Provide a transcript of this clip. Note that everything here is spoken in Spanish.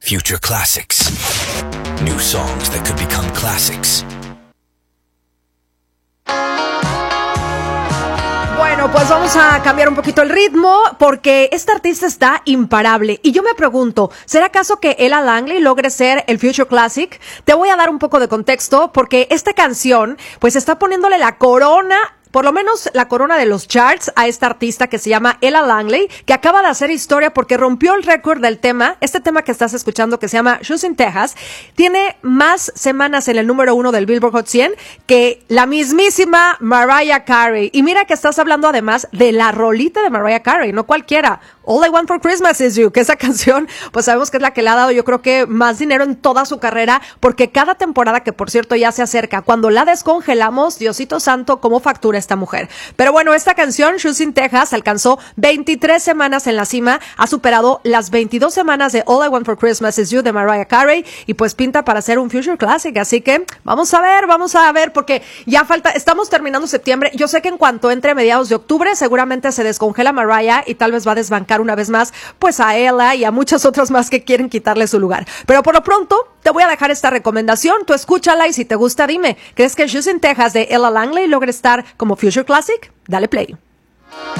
Future Classics. New songs that could become classics. Bueno, pues vamos a cambiar un poquito el ritmo porque este artista está imparable. Y yo me pregunto, ¿será acaso que Ella Langley logre ser el Future Classic? Te voy a dar un poco de contexto porque esta canción pues está poniéndole la corona, por lo menos la corona de los charts, a esta artista que se llama Ella Langley, que acaba de hacer historia porque rompió el récord del tema. Este tema que estás escuchando, que se llama Shoes in Texas, tiene más semanas en el número 1 del Billboard Hot 100 que la mismísima Mariah Carey. Y mira que estás hablando además de la rolita de Mariah Carey, no cualquiera. All I Want for Christmas Is You, que esa canción, pues sabemos que es la que le ha dado, yo creo que más dinero en toda su carrera, porque cada temporada, que por cierto ya se acerca, cuando la descongelamos, Diosito Santo, cómo factura esta mujer. Pero bueno, esta canción, Shoes in Texas, alcanzó 23 semanas en la cima, ha superado las 22 semanas de All I Want for Christmas Is You de Mariah Carey, y pues pinta para ser un Future Classic, así que vamos a ver, porque ya falta, estamos terminando septiembre, yo sé que en cuanto entre mediados de octubre, seguramente se descongela Mariah y tal vez va a desbancar una vez más pues a Ella y a muchas otras más que quieren quitarle su lugar. Pero por lo pronto te voy a dejar esta recomendación, tú escúchala y si te gusta dime, ¿crees que Shoes in Texas de Ella Langley logre estar como Future Classic? Dale play.